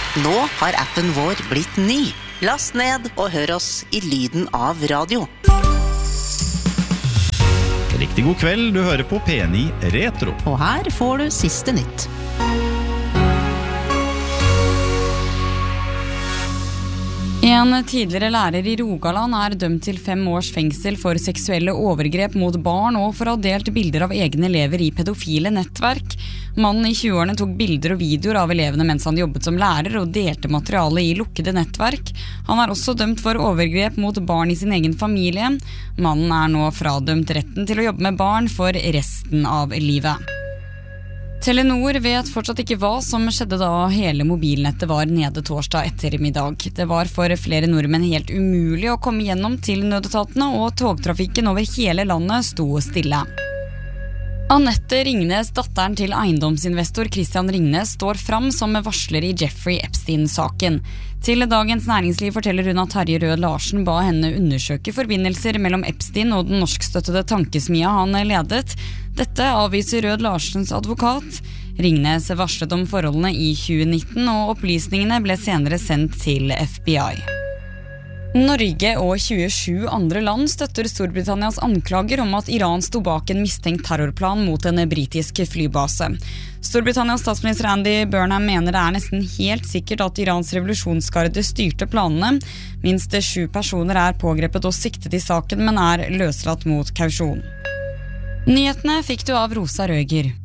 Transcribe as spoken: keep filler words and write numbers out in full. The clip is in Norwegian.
Nå har appen vår blitt ny. Last ned og hør oss i lyden av radio. Riktig god kveld, du hører på P ni Retro. Og her får du siste nytt. En tidligere lærer i Rogaland er dømt til fem års fengsel for seksuelle overgrep mot barn og for å ha delt bilder av egne elever i pedofile nettverk. Mannen i tjueårene tok bilder og videoer av elevene mens han jobbet som lærer og delte materiale i lukkede nettverk. Han er også dømt for overgrep mot barn i sin egen familie. Mannen er nå fradømt retten til å jobbe med barn for resten av livet. Telenor vet fortsatt ikke hva som skjedde da hele mobilnettet var nede torsdag ettermiddag. Det var for flere nordmenn helt umulig å komme gjennom til nødetatene, og togtrafikken over hele landet sto stille. Anette Ringnes, datteren til eiendomsinvestor Christian Ringnes, står fram som varsler i Jeffrey Epstein-saken. Til Dagens Næringsliv forteller hun at Terje Rød Larsen ba henne undersøke forbindelser mellom Epstein og den norskstøttede tankesmia han ledet. Dette avviser Rød Larsens advokat. Ringnes varslet om forholdene i tjue nitten, og opplysningene ble senere sendt til F B I. Norge og tjuesju andre land støtter Storbritannias anklager om at Iran sto bak en mistenkt terrorplan mot en britisk flybase. Storbritannias statsminister Andy Burnham mener det er nesten helt sikkert at Irans revolusjonsgarde styrte planene. Minst sju personer er pågrepet og siktet i saken, men er løslatt mot kausjon. Nyhetene fikk du av Rosa Røger.